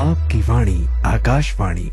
आपकी वाणी Akashvani.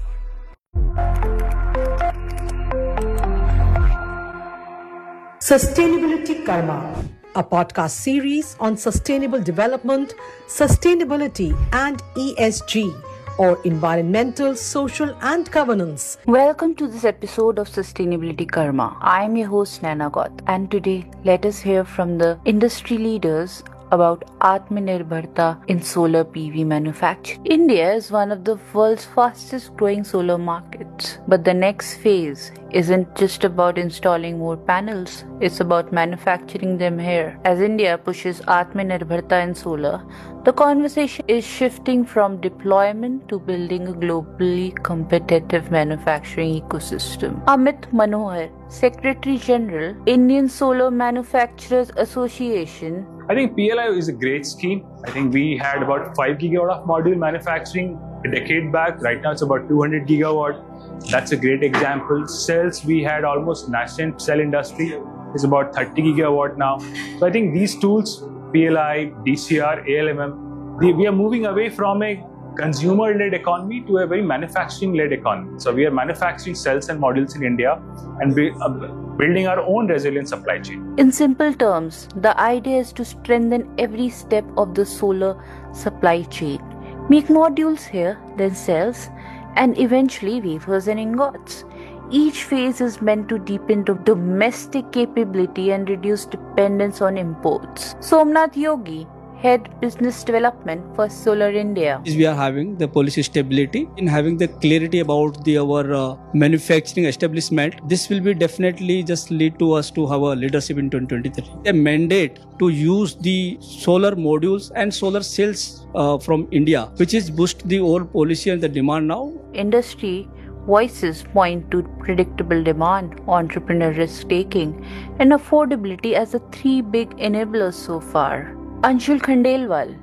Sustainability Karma, a podcast series on sustainable development, sustainability and ESG, or environmental, social and governance. Welcome to this episode of Sustainability Karma. I am your host Naina Gaut, and today let us hear from the industry leaders about Atmanirbharta in solar PV manufacturing. India is one of the world's fastest growing solar markets, but the next phase isn't just about installing more panels, it's about manufacturing them here. As India pushes Atmanirbharta in solar, the conversation is shifting from deployment to building a globally competitive manufacturing ecosystem. Amit Manohar, Secretary General, Indian Solar Manufacturers Association. I think PLI is a great scheme. I think we had about 5 gigawatt of module manufacturing a decade back. Right now it's about 200 gigawatt. That's a great example. Cells, we had almost nascent cell industry. It's about 30 gigawatt now. So I think these tools, PLI, DCR, ALMM, we are moving away from a consumer-led economy to a very manufacturing-led economy. So we are manufacturing cells and modules in India and building our own resilient supply chain. In simple terms, the idea is to strengthen every step of the solar supply chain. Make modules here, then cells, and eventually wafers and ingots. Each phase is meant to deepen domestic capability and reduce dependence on imports. Somnath Yogi, Head Business Development for Solar India. We are having the policy stability and having the clarity about our manufacturing establishment. This will be definitely just lead to us to have a leadership in 2023. A mandate to use the solar modules and solar cells from India, which is boost the whole policy and the demand now. Industry voices point to predictable demand, entrepreneur risk taking, and affordability as the three big enablers so far. Anshul Khandelwal,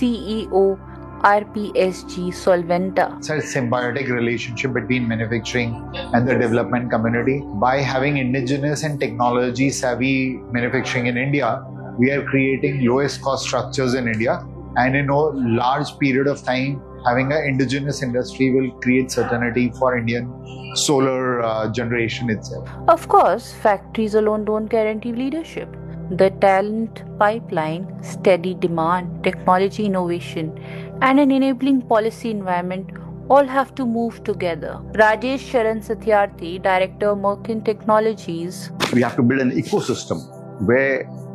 CEO, RPSG Solventa. It's a symbiotic relationship between manufacturing and the development community. By having indigenous and technology savvy manufacturing in India, we are creating lowest cost structures in India, and in a large period of time, having an indigenous industry will create certainty for Indian solar generation itself. Of course, factories alone don't guarantee leadership. The talent pipeline, steady demand, technology innovation, and an enabling policy environment all have to move together. Rajesh Sharan Satyarthi, Director Merkin Technologies. We have to build an ecosystem where